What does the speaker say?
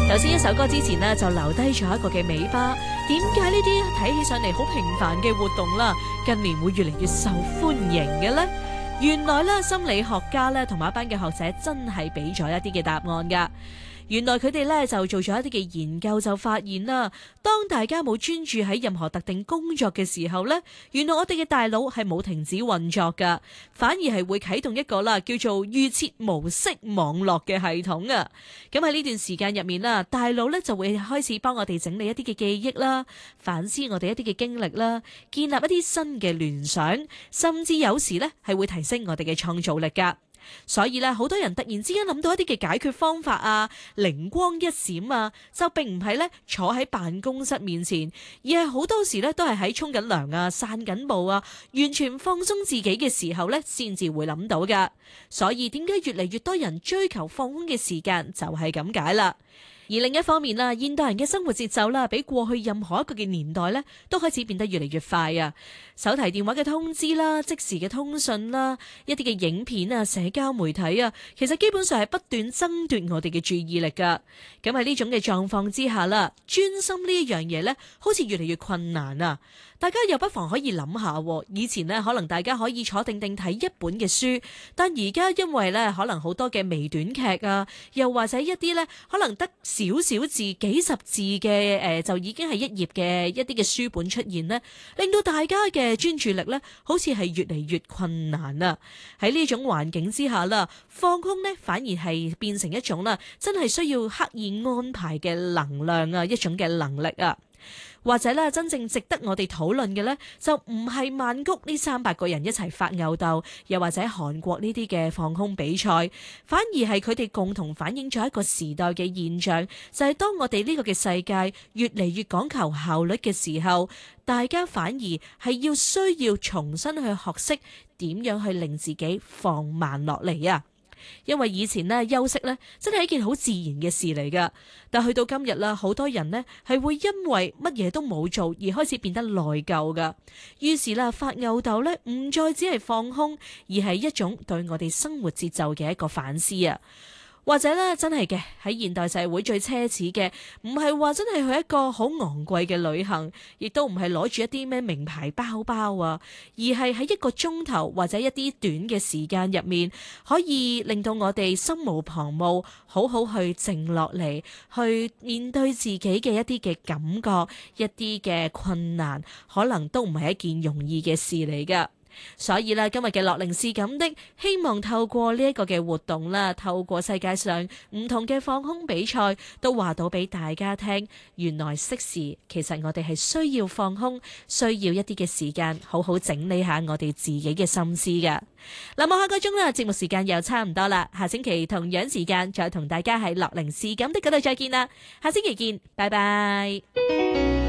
頭先一首歌之前呢，就留低咗一個嘅尾巴。點解呢啲睇起上嚟好平凡嘅活動啦，近年會越嚟越受歡迎嘅呢？原來咧，心理學家咧同埋一班嘅學者真係俾咗一啲嘅答案噶。原來佢哋咧就做咗一啲嘅研究，就發現啦，當大家冇專注喺任何特定工作嘅時候咧，原來我哋嘅大腦係冇停止運作噶，反而係會啟動一個啦叫做預設模式網絡嘅系統啊。咁喺呢段時間入面啦，大腦咧就會開始幫我哋整理一啲嘅記憶啦，反思我哋一啲嘅經歷啦，建立一啲新嘅聯想，甚至有時咧係會提升我哋嘅創造力噶。所以咧，好多人突然之間諗到一啲嘅解決方法啊，靈光一閃啊，就並唔係咧坐喺辦公室面前，而係好多時咧都係喺沖緊涼啊、散緊步啊，完全放鬆自己嘅時候咧，先至會諗到噶。所以點解越嚟越多人追求放空嘅時間，就係咁解啦。而另一方面啦，現代人嘅生活節奏啦，比過去任何一個嘅年代咧，都開始變得越嚟越快啊！手提電話嘅通知啦、即時嘅通訊啦、一啲嘅影片啊、社交媒體啊，其實基本上係不斷爭奪我哋嘅注意力噶。咁喺呢種嘅狀況之下啦，專心呢一樣嘢咧，好似越嚟越困難啊！大家又不妨可以諗下，以前呢，可能大家可以坐定定睇一本嘅書，但而家因為咧可能好多嘅微短劇啊，又或者一啲咧可能得少少字、幾十字嘅就已經係一頁嘅一啲嘅書本出現呢，令到大家嘅專注力咧好似係越嚟越困難啊！喺呢種環境之下啦，放空呢反而係變成一種啦，真係需要刻意安排嘅能量啊，一種嘅能力啊！或者咧，真正值得我哋討論嘅呢，就唔係曼谷呢300個人一齊發吽哣，又或者韓國呢啲嘅放空比賽，反而係佢哋共同反映咗一個時代嘅現象，就係當我哋呢個嘅世界越嚟越講求效率嘅時候，大家反而係需要重新去學識點樣去令自己放慢落嚟啊！因為以前咧休息咧真係一件好自然嘅事嚟噶，但去到今日啦，好多人呢係會因為乜嘢都冇做而開始變得內疚噶，於是啦發吽哣咧唔再只係放空，而係一種對我哋生活節奏嘅一個反思啊。或者咧，真係嘅喺現代社會最奢侈嘅，唔係話真係去一個好昂貴嘅旅行，亦都唔係攞住一啲咩名牌包包啊，而係喺一個鐘頭或者一啲短嘅時間入面，可以令到我哋心無旁騖，好好去靜落嚟，去面對自己嘅一啲嘅感覺，一啲嘅困難，可能都唔係一件容易嘅事嚟㗎。所以啦，今日嘅樂齡是咁的，希望透過呢一個嘅活動啦，透過世界上唔同嘅放空比賽，都話到俾大家聽，原來適時其實我哋係需要放空，需要一啲嘅時間，好好整理下我哋自己嘅心思㗎。嗱，望下個鐘啦，節目時間又差唔多啦，下星期同樣時間再同大家喺樂齡是咁的嗰度再見啦，下星期見，拜拜。